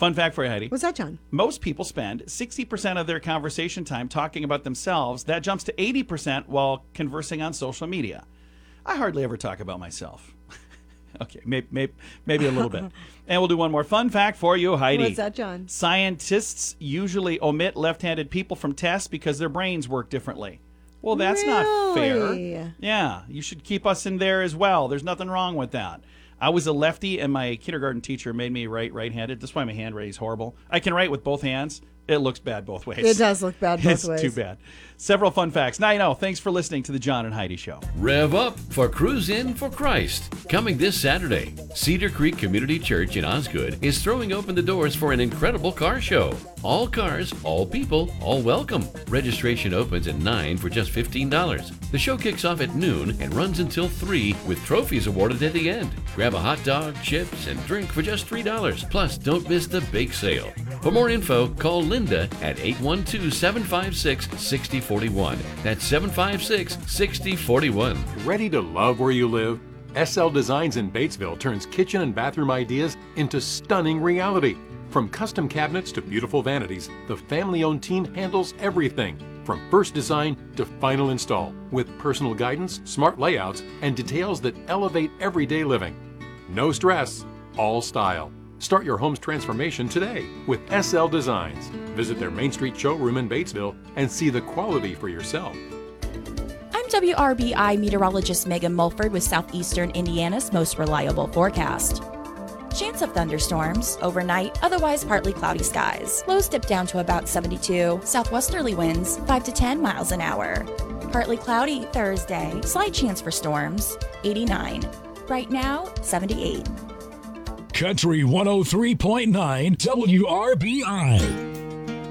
Fun fact for you, Heidi. What's that, John? Most people spend 60% of their conversation time talking about themselves. That jumps to 80% while conversing on social media. I hardly ever talk about myself. Okay, maybe a little bit. And we'll do one more fun fact for you, Heidi. What's that, John? Scientists usually omit left-handed people from tests because their brains work differently. Well, that's not fair. Yeah, you should keep us in there as well. There's nothing wrong with that. I was a lefty, and my kindergarten teacher made me write right-handed. That's why my handwriting is horrible. I can write with both hands. It looks bad both ways. It does look bad both ways. It's too bad. Several fun facts. Now you know. Thanks for listening to the John and Heidi Show. Rev up for Cruise In for Christ. Coming this Saturday, Cedar Creek Community Church in Osgood is throwing open the doors for an incredible car show. All cars, all people, all welcome. Registration opens at 9 for just $15. The show kicks off at noon and runs until 3 with trophies awarded at the end. Grab a hot dog, chips, and drink for just $3. Plus, don't miss the bake sale. For more info, call Linda at 812-756-6041. That's 756-6041. Ready to love where you live? SL Designs in Batesville turns kitchen and bathroom ideas into stunning reality. From custom cabinets to beautiful vanities, the family-owned team handles everything, from first design to final install, with personal guidance, smart layouts, and details that elevate everyday living. No stress, all style. Start your home's transformation today with SL Designs. Visit their Main Street showroom in Batesville and see the quality for yourself. I'm WRBI meteorologist Megan Mulford with Southeastern Indiana's most reliable forecast. Chance of thunderstorms overnight, otherwise partly cloudy skies. Lows dip down to about 72. Southwesterly winds 5 to 10 miles an hour. Partly cloudy Thursday. Slight chance for storms 89. Right now 78. Country 103.9 WRBI.